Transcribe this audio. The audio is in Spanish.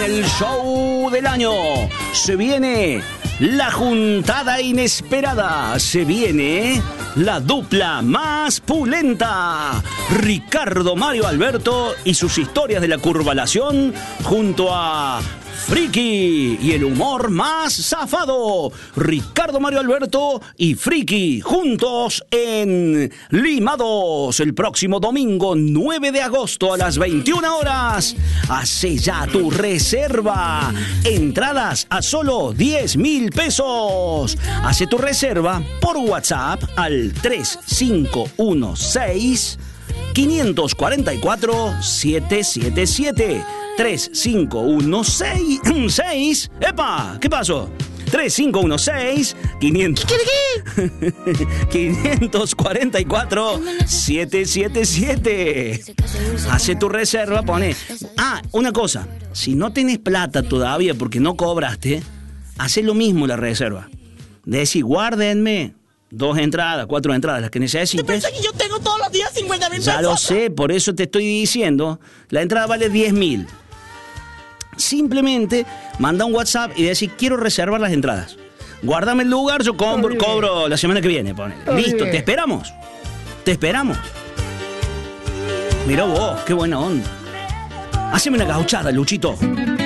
el show del año. Se viene la juntada inesperada. Se viene la dupla más pulenta. Ricardo Mario Alberto y sus historias de la curvalación junto a Friki y el humor más zafado. Ricardo Mario Alberto y Friki juntos en Limados el próximo domingo 9 de agosto a las 21 horas. Hace ya tu reserva. Entradas a solo 10.000 pesos. Hace tu reserva por WhatsApp al 3516 544 777. 3516. ¡Epa! ¿Qué pasó? 3516 544 777. Hace tu reserva, pone. Una cosa. Si no tenés plata todavía porque no cobraste, hace lo mismo la reserva. Decí, guárdenme 2 entradas, 4 entradas, las que necesites. ¿Te pensás que yo tengo todos los días 50.000 pesos? Ya lo sé, por eso te estoy diciendo. La entrada vale 10.000. Simplemente manda un WhatsApp y decir, quiero reservar las entradas. Guárdame el lugar, yo cobro la semana que viene. Listo, te esperamos. Te esperamos. Mirá vos, qué buena onda. Haceme una gauchada, Luchito.